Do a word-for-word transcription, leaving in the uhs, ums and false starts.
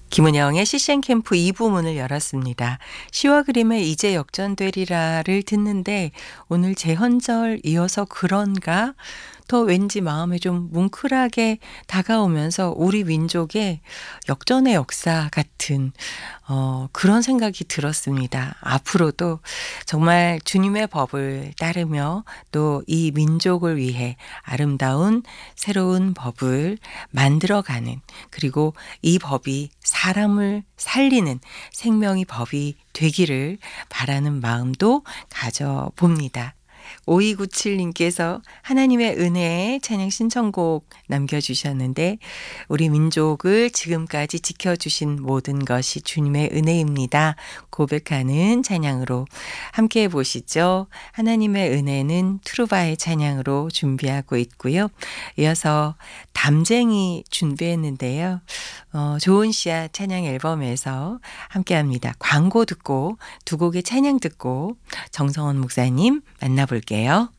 김은영의 씨씨엔 캠프 이 부 문을 열었습니다. 시와 그림의 이제 역전되리라를 듣는데 오늘 재헌절 이어서 그런가? 더 왠지 마음에 좀 뭉클하게 다가오면서 우리 민족의 역전의 역사 같은 어 그런 생각이 들었습니다. 앞으로도 정말 주님의 법을 따르며 또 이 민족을 위해 아름다운 새로운 법을 만들어가는, 그리고 이 법이 사람을 살리는 생명의 법이 되기를 바라는 마음도 가져봅니다. 오이구칠 님께서 하나님의 은혜의 찬양 신청곡 남겨주셨는데, 우리 민족을 지금까지 지켜주신 모든 것이 주님의 은혜입니다 고백하는 찬양으로 함께 해보시죠. 하나님의 은혜는 트루바의 찬양으로 준비하고 있고요. 이어서 담쟁이 준비했는데요. 어, 좋은 씨앗 찬양 앨범에서 함께합니다. 광고 듣고 두 곡의 찬양 듣고 정성원 목사님 만나볼게요.